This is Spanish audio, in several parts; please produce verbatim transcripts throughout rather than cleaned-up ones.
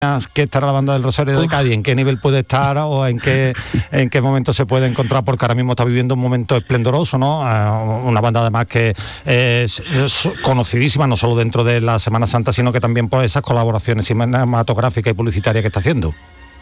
que estará la banda del Rosario de Cádiz, en qué nivel puede estar o en qué en qué momento se puede encontrar, porque ahora mismo está viviendo un momento esplendoroso, ¿no? Eh, una banda además que es, es conocidísima no solo dentro de la Semana Santa, sino que también por esas colaboraciones cinematográficas y publicitarias que está haciendo.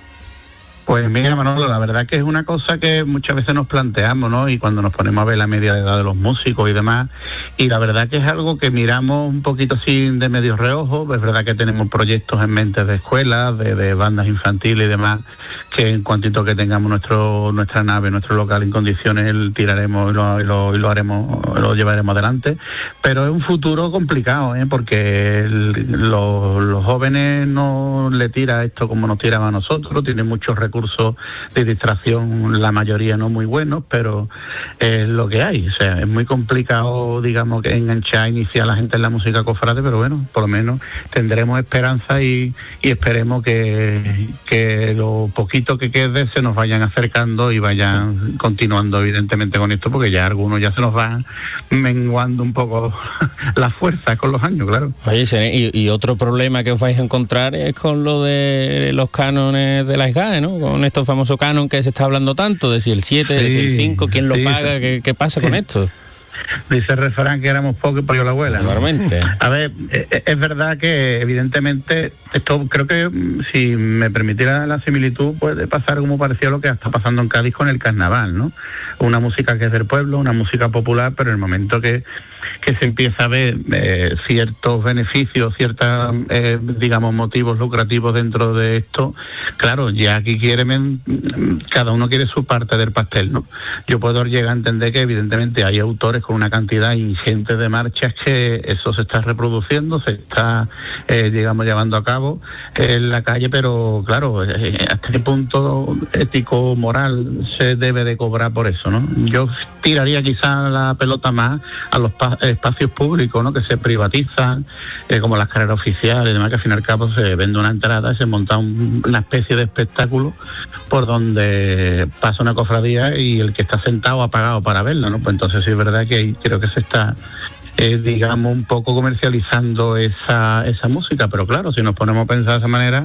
Pues mira, Manolo, la verdad que es una cosa que muchas veces nos planteamos, ¿no? Y cuando nos ponemos a ver la media de edad de los músicos y demás, y la verdad que es algo que miramos un poquito así de medio reojo. Es verdad que tenemos proyectos en mente de escuelas, de, de bandas infantiles y demás, que en cuantito que tengamos nuestro nuestra nave, nuestro local en condiciones, tiraremos y lo, y lo, y lo haremos, lo llevaremos adelante. Pero es un futuro complicado, ¿eh? Porque el, los, los jóvenes no le tira esto como nos tiraba a nosotros, tienen muchos recursos de distracción, la mayoría no muy buenos, pero es lo que hay. O sea, es muy complicado, digamos, que enganchar, iniciar a la gente en la música cofrade, pero bueno, por lo menos tendremos esperanza y, y esperemos que, que lo poquito que quede se nos vayan acercando y vayan continuando evidentemente con esto, porque ya algunos ya se nos van menguando un poco la fuerza con los años, claro. Oye, y, y otro problema que os vais a encontrar es con lo de los cánones de las G A E, ¿no? Con estos famosos canon que se está hablando tanto, de si el siete, sí, de si el cinco, quién lo sí, paga, sí. ¿Qué, qué pasa con esto? Dice el refrán que éramos pocos y parió la abuela, ¿no? Normalmente. A ver, es verdad que evidentemente esto, creo que si me permitiera la similitud, puede pasar como parecía lo que está pasando en Cádiz con el carnaval, ¿no? Una música que es del pueblo, una música popular, pero en el momento que que se empieza a ver eh, ciertos beneficios, ciertos, eh, digamos, motivos lucrativos dentro de esto, claro, ya aquí quieren, cada uno quiere su parte del pastel, ¿no? Yo puedo llegar a entender que evidentemente hay autores con una cantidad ingente de marchas que eso se está reproduciendo, se está, eh, digamos, llevando a cabo en la calle, pero claro, eh, ¿hasta qué punto ético, moral se debe de cobrar por eso, no? Yo tiraría quizá la pelota más a los pa- espacios públicos, ¿no? Que se privatizan, eh, como las carreras oficiales y demás, que al fin y al cabo se vende una entrada y se monta un, una especie de espectáculo por donde pasa una cofradía y el que está sentado ha pagado para verla, ¿no? Pues entonces sí es verdad que creo que se está eh, digamos un poco comercializando esa esa música, pero claro, si nos ponemos a pensar de esa manera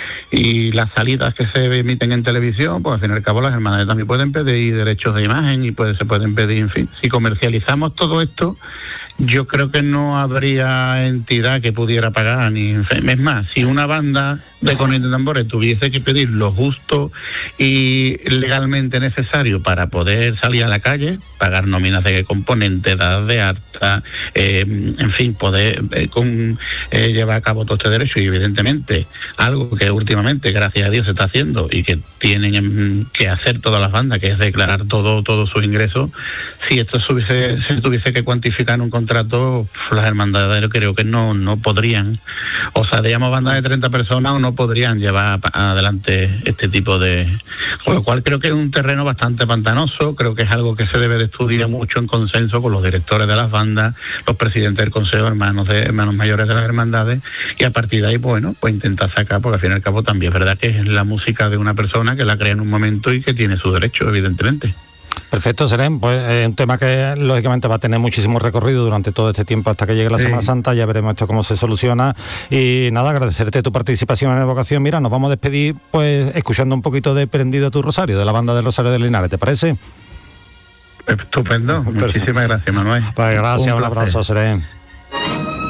y las salidas que se emiten en televisión, pues al fin y al cabo las hermandades también pueden pedir derechos de imagen y pues se pueden pedir, en fin, si comercializamos todo esto, yo creo que no habría entidad que pudiera pagar, ni es más, si una banda de cornetas y tambores tuviese que pedir lo justo y legalmente necesario para poder salir a la calle, pagar nóminas de componente, edad de alta, eh, en fin, poder eh, con, eh, llevar a cabo todo este derecho, y evidentemente algo que últimamente, gracias a Dios, se está haciendo y que tienen que hacer todas las bandas, que es declarar todo todo sus ingresos. Si esto se, hubiese, se tuviese que cuantificar en un contrato, las hermandades yo creo que no no podrían, o sea, digamos bandas de treinta personas o no podrían llevar adelante este tipo de... Con lo cual creo que es un terreno bastante pantanoso, creo que es algo que se debe de estudiar mucho en consenso con los directores de las bandas, los presidentes del consejo, hermanos de hermanos mayores de las hermandades, y a partir de ahí, bueno, pues intentar sacar, porque al fin y al cabo también es verdad que es la música de una persona que la crea en un momento y que tiene su derecho, evidentemente. Perfecto, Serén, pues es eh, un tema que lógicamente va a tener muchísimo recorrido durante todo este tiempo hasta que llegue la sí. Semana Santa, ya veremos esto cómo se soluciona, y nada, agradecerte tu participación en Evocación. Mira, nos vamos a despedir pues escuchando un poquito de Prendido tu Rosario, de la banda del Rosario de Linares, ¿te parece? Estupendo, muchísimas gracias, Manuel. Pues gracias, un, un abrazo, Serén.